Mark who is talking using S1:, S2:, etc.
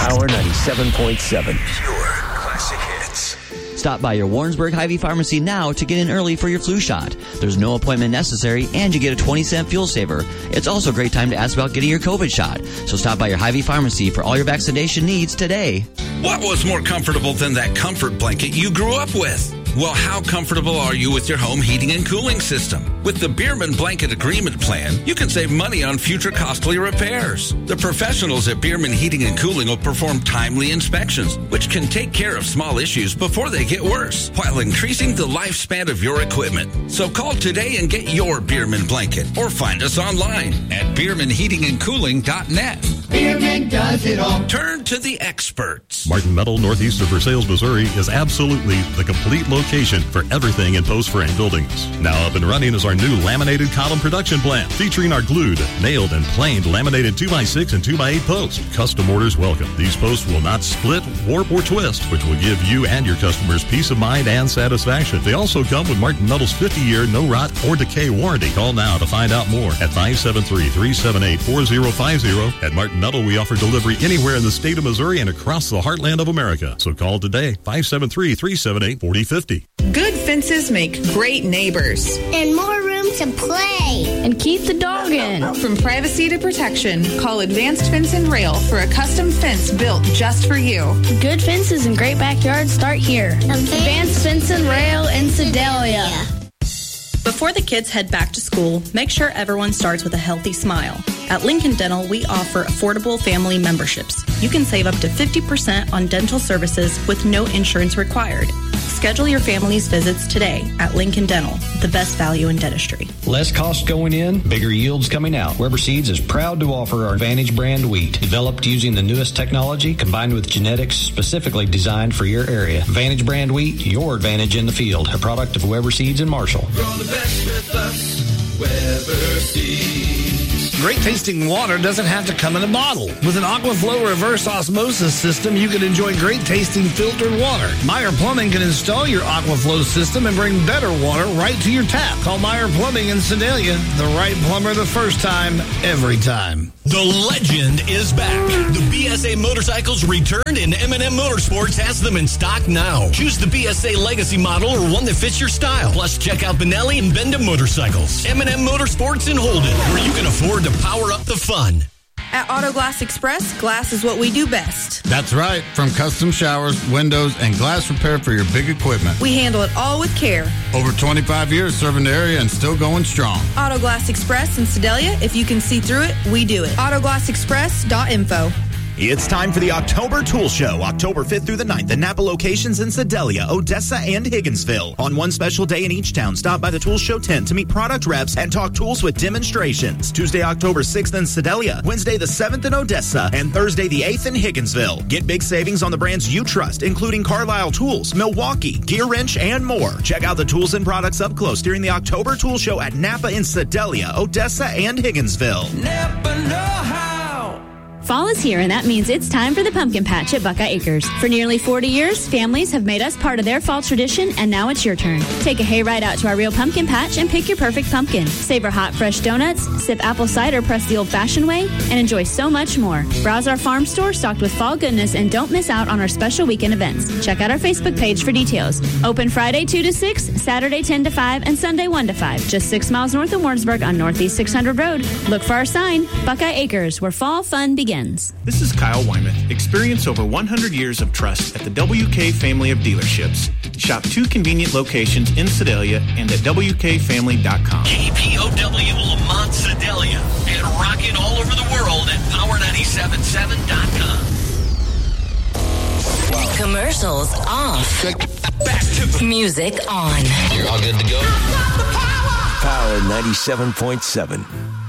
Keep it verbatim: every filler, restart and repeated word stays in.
S1: Power ninety-seven point seven.
S2: Pure classic hits.
S3: Stop by your Warrensburg Hy-Vee Pharmacy now to get in early for your flu shot. There's no appointment necessary, and you get a twenty cent fuel saver. It's also a great time to ask about getting your COVID shot. So stop by your Hy-Vee Pharmacy for all your vaccination needs today.
S4: What was more comfortable than that comfort blanket you grew up with? Well, how comfortable are you with your home heating and cooling system? With the Bierman Blanket Agreement Plan, you can save money on future costly repairs. The professionals at Bierman Heating and Cooling will perform timely inspections, which can take care of small issues before they get worse, while increasing the lifespan of your equipment. So call today and get your Bierman blanket, or find us online at bierman heating and cooling dot net.
S5: Bierman does it all.
S4: Turn to the experts.
S6: Martin Metal, northeast of Versailles, Missouri, is absolutely the complete location for everything in post frame buildings. Now up and running is our new laminated column production plant, featuring our glued, nailed, and planed laminated two by six and two by eight posts. Custom orders welcome. These posts will not split, warp, or twist, which will give you and your customers peace of mind and satisfaction. They also come with Martin Metal's fifty-year no rot or decay warranty. Call now to find out more at five seven three, three seven eight, four zero five zero. At Martin Metal, we offer delivery anywhere in the state of Missouri and across the heartland of America. So call today, five seven three, three seven eight, four zero five zero.
S7: Good fences make great neighbors.
S8: And more room to play.
S9: And keep the dog in.
S7: From privacy to protection, call Advanced Fence and Rail for a custom fence built just for you.
S9: Good fences and great backyards start here.
S8: Advanced,
S9: Advanced Fence and Rail in Sedalia.
S10: Before the kids head back to school, make sure everyone starts with a healthy smile. At Lincoln Dental, we offer affordable family memberships. You can save up to fifty percent on dental services with no insurance required. Schedule your family's visits today at Lincoln Dental, the best value in dentistry.
S11: Less cost going in, bigger yields coming out. Weber Seeds is proud to offer our Advantage brand wheat, developed using the newest technology combined with genetics specifically designed for your area. Advantage brand wheat, your advantage in the field. A product of Weber Seeds in Marshall.
S12: Grow the best with us, Weber Seeds.
S13: Great tasting water doesn't have to come in a bottle. With an Aquaflow reverse osmosis system, you can enjoy great tasting filtered water. Meyer Plumbing can install your Aquaflow system and bring better water right to your tap. Call Meyer Plumbing in Sedalia. The right plumber the first time, every time.
S14: The legend is back. The B S A motorcycles returned, and M and M Motorsports has them in stock now. Choose the B S A Legacy model or one that fits your style. Plus, check out Benelli and Benda Motorcycles. M and M Motorsports in Holden, where you can afford to power up the fun.
S15: At Auto Glass Express, glass is what we do best.
S16: That's right. From custom showers, windows, and glass repair for your big equipment.
S15: We handle it all with care.
S16: Over twenty-five years serving the area and still going strong.
S15: Auto Glass Express in Sedalia. If you can see through it, we do it. auto glass express dot info.
S17: It's time for the October Tool Show, October fifth through the ninth at Napa locations in Sedalia, Odessa, and Higginsville. On one special day in each town, stop by the Tool Show tent to meet product reps and talk tools with demonstrations. Tuesday, October sixth in Sedalia, Wednesday the seventh in Odessa, and Thursday the eighth in Higginsville. Get big savings on the brands you trust, including Carlisle Tools, Milwaukee, Gear Wrench, and more. Check out the tools and products up close during the October Tool Show at Napa in Sedalia, Odessa, and Higginsville.
S12: Napa know how.
S18: Fall is here, and that means it's time for the pumpkin patch at Buckeye Acres. For nearly forty years, families have made us part of their fall tradition, and now it's your turn. Take a hayride out to our real pumpkin patch and pick your perfect pumpkin. Savor hot, fresh donuts, sip apple cider pressed the old-fashioned way, and enjoy so much more. Browse our farm store stocked with fall goodness, and don't miss out on our special weekend events. Check out our Facebook page for details. Open Friday two to six, Saturday ten to five, and Sunday one to five. Just six miles north of Warrensburg on Northeast six hundred Road. Look for our sign, Buckeye Acres, where fall fun begins.
S19: This is Kyle Wyman. Experience over one hundred years of trust at the W K family of dealerships. Shop two convenient locations in Sedalia and at W K family dot com.
S14: K P O W Lamont Sedalia and rocking all over the world at power nine seven seven dot com.
S20: Commercials off. Back to music on.
S2: You're all good to go. Power ninety-seven point seven.